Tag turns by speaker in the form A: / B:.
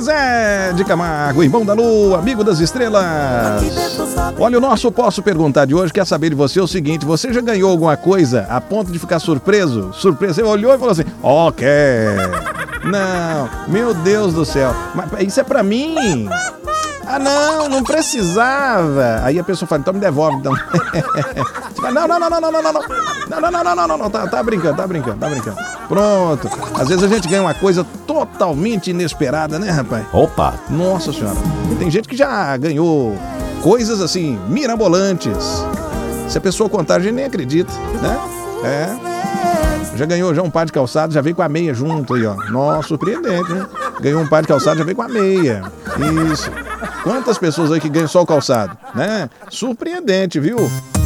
A: Zezé de Camargo, irmão da lua, amigo das estrelas. Olha, o nosso Posso Perguntar de hoje quer saber de você o seguinte: você já ganhou alguma coisa a ponto de ficar surpreso? Surpreso, você olhou e falou assim: ó, quer. Não, meu Deus do céu, mas isso é pra mim? Ah, não precisava. Aí a pessoa fala, então me devolve. Então. Não, tá brincando. Pronto. Às vezes a gente ganha uma coisa totalmente inesperada, né, rapaz?
B: Opa!
A: Nossa senhora. Tem gente que já ganhou coisas assim, mirabolantes. Se a pessoa contar, a gente nem acredita, né? Já ganhou um par de calçados, já veio com a meia junto aí, ó. Nossa, surpreendente, né? Ganhou um par de calçados, já veio com a meia. Isso. Quantas pessoas aí que ganham só o calçado, né? Surpreendente, viu?